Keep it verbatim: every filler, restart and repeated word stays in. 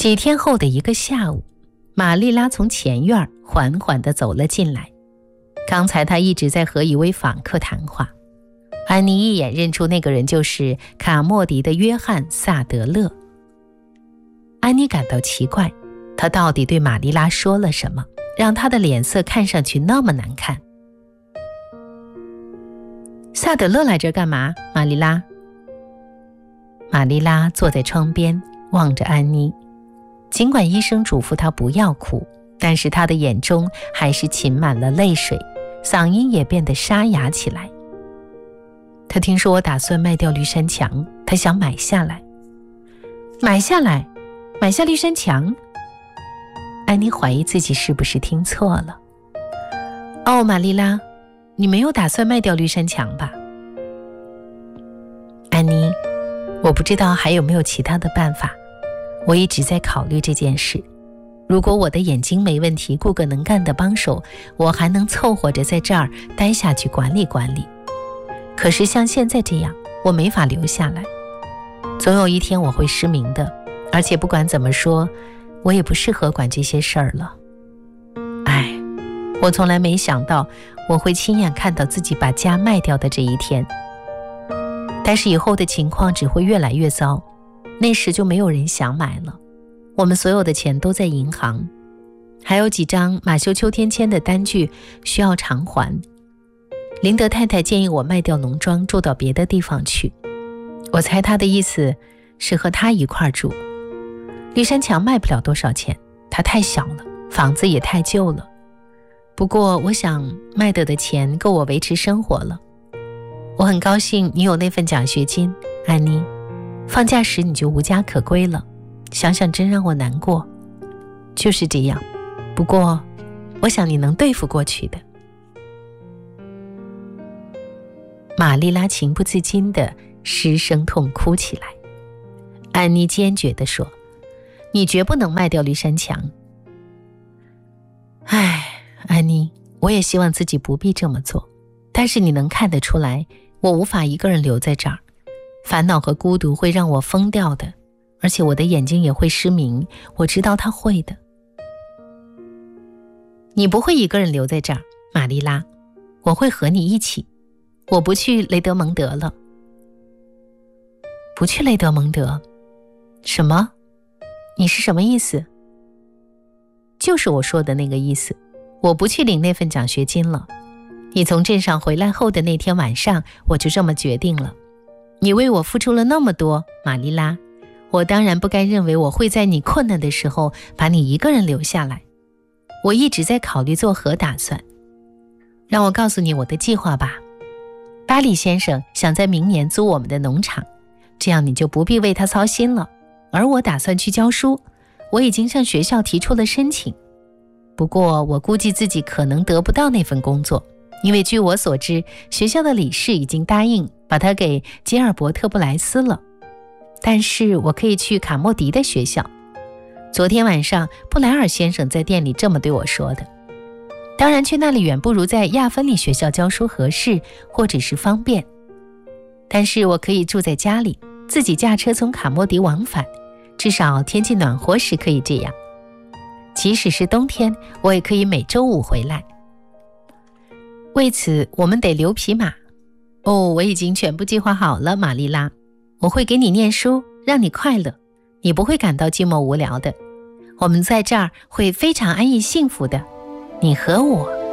几天后的一个下午，玛丽拉从前院缓缓地走了进来。刚才她一直在和一位访客谈话，安妮一眼认出那个人就是卡莫迪的约翰·萨德勒。安妮感到奇怪，他到底对玛丽拉说了什么，让她的脸色看上去那么难看？萨德勒来这干嘛？玛丽拉。玛丽拉坐在窗边望着安妮，尽管医生嘱咐她不要哭，但是她的眼中还是噙满了泪水，嗓音也变得沙哑起来。她听说我打算卖掉绿山墙，她想买下来。买下来？买下绿山墙？安妮怀疑自己是不是听错了。哦，玛丽拉，你没有打算卖掉绿山墙吧？安妮，我不知道还有没有其他的办法，我一直在考虑这件事。如果我的眼睛没问题，雇个能干的帮手，我还能凑合着在这儿待下去管理管理。可是像现在这样，我没法留下来。总有一天我会失明的，而且不管怎么说，我也不适合管这些事儿了。唉，我从来没想到我会亲眼看到自己把家卖掉的这一天。但是以后的情况只会越来越糟，那时就没有人想买了。我们所有的钱都在银行，还有几张马修秋天签的单据需要偿还。林德太太建议我卖掉农庄，住到别的地方去。我猜她的意思是和她一块住。绿山墙卖不了多少钱，它太小了，房子也太旧了。不过我想卖得的钱够我维持生活了。我很高兴你有那份奖学金，安妮。放假时你就无家可归了，想想真让我难过。就是这样，不过我想你能对付过去的。玛丽拉情不自禁地失声痛哭起来。安妮坚决地说，你绝不能卖掉绿山墙。唉，安妮，我也希望自己不必这么做，但是你能看得出来，我无法一个人留在这儿，烦恼和孤独会让我疯掉的，而且我的眼睛也会失明，我知道它会的。你不会一个人留在这儿，玛丽拉，我会和你一起。我不去雷德蒙德了。不去雷德蒙德？什么？你是什么意思？就是我说的那个意思，我不去领那份奖学金了。你从镇上回来后的那天晚上，我就这么决定了。你为我付出了那么多，玛丽拉，我当然不该认为我会在你困难的时候把你一个人留下来。我一直在考虑作何打算。让我告诉你我的计划吧。巴里先生想在明年租我们的农场，这样你就不必为他操心了。而我打算去教书，我已经向学校提出了申请。不过我估计自己可能得不到那份工作，因为据我所知，学校的理事已经答应把他给吉尔伯特·布莱斯了。但是我可以去卡莫迪的学校。昨天晚上布莱尔先生在店里这么对我说的。当然去那里远不如在亚芬里学校教书合适，或者是方便。但是我可以住在家里，自己驾车从卡莫迪往返，至少天气暖和时可以这样。即使是冬天，我也可以每周五回来。为此我们得留匹马。哦，我已经全部计划好了，玛丽拉。我会给你念书，让你快乐，你不会感到寂寞无聊的。我们在这儿会非常安逸幸福的，你和我。